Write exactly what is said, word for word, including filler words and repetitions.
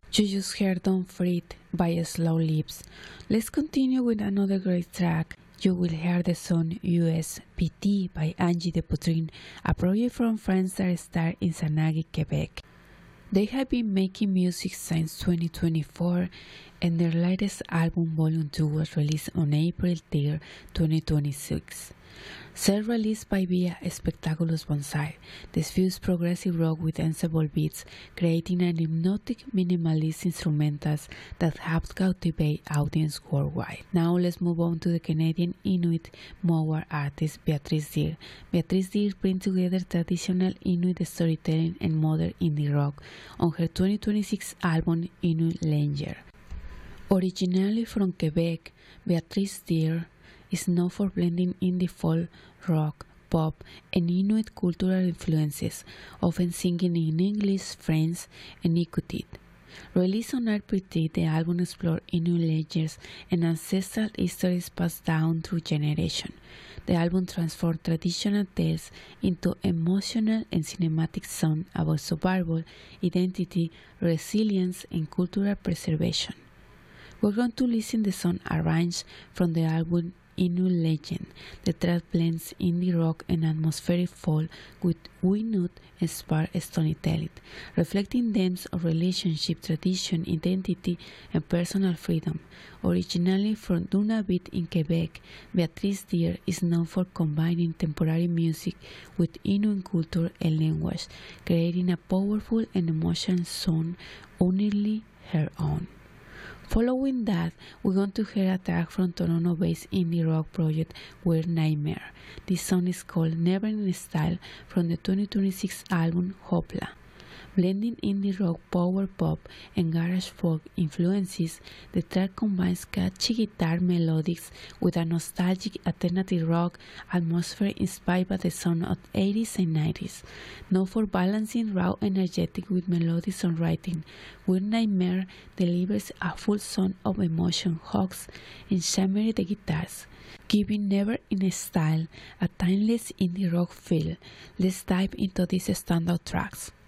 You just heard Don't Fret by Slow Lips. Let's continue with another great track. You will hear the song U S P T by Angie de Poutrin, a project from friends that start in Sanagi, Quebec. They have been making music since twenty twenty-four, and their latest album Volume two was released on April third, twenty twenty-six. Self-released by Via Spectaculous Bonsai, this fused progressive rock with ensemble beats, creating an hypnotic minimalist instrumentals that helped captivate audience worldwide. Now let's move on to the Canadian Inuit Mohawk artist Beatrice Deer. Beatrice Deer brings together traditional Inuit storytelling and modern indie rock on her twenty twenty-six album Inuit Langer. Originally from Quebec, Beatrice Deer is known for blending indie folk, rock, pop, and Inuit cultural influences, often singing in English, French, and Inuktitut. Released on April third, the album explored Inuit legends and ancestral histories passed down through generations. The album transformed traditional tales into emotional and cinematic songs about survival, identity, resilience, and cultural preservation. We're going to listen to the song arranged from the album Inuit Legend. The track blends indie rock and atmospheric folk with Inuit-inspired storytelling, reflecting themes of relationship, tradition, identity, and personal freedom. Originally from Nunavut in Quebec, Beatrice Deer is known for combining contemporary music with Inuit culture and language, creating a powerful and emotional sound uniquely her own. Following that, we're going to hear a track from Toronto-based indie rock project Weird Nightmare. This song is called Never in Style from the twenty twenty-six album Hopla. Blending indie rock, power pop, and garage folk influences, the track combines catchy guitar melodies with a nostalgic alternative rock atmosphere inspired by the sound of the eighties and nineties. Known for balancing raw energetic with melodic songwriting, Weird Nightmare delivers a full sound of emotion, hugs, and shimmery the guitars, giving Never in Style a timeless indie rock feel. Let's dive into these standout tracks.